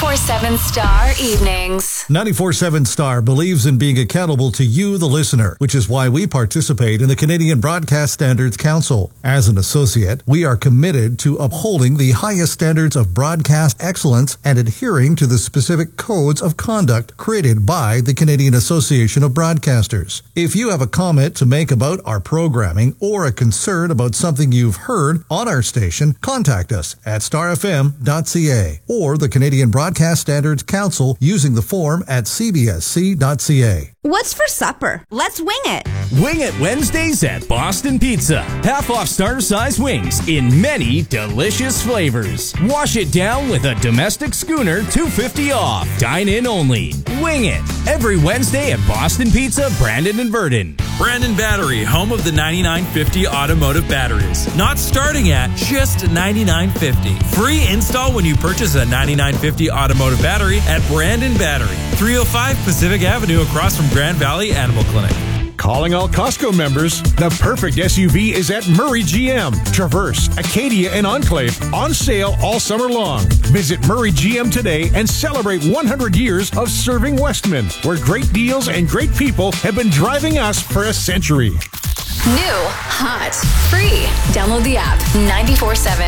94.7 Star Evenings. 94.7 Star believes in being accountable to you, the listener, which is why we participate in the Canadian Broadcast Standards Council. As an associate, we are committed to upholding the highest standards of broadcast excellence and adhering to the specific codes of conduct created by the Canadian Association of Broadcasters. If you have a comment to make about our programming or a concern about something you've heard on our station, contact us at starfm.ca or the Canadian Broadcast Standards Council using the form at cbsc.ca. What's for supper? Let's wing it. Wing It Wednesdays at Boston Pizza. Half off starter size wings in many delicious flavors. Wash it down with a domestic schooner, $2.50 off. Dine in only. Wing it. Every Wednesday at Boston Pizza, Brandon and Verdon. Brandon Battery, home of the 9950 automotive batteries. Not starting at just $99.50. Free install when you purchase a 9950 automotive battery at Brandon Battery, 305 Pacific Avenue across from Grand Valley Animal Clinic. Calling all Costco members, the perfect SUV is at Murray GM. Traverse, Acadia, and Enclave on sale all summer long. Visit Murray GM today and celebrate 100 years of serving Westman, where great deals and great people have been driving us for a century. New, hot, free. Download the app 94.7.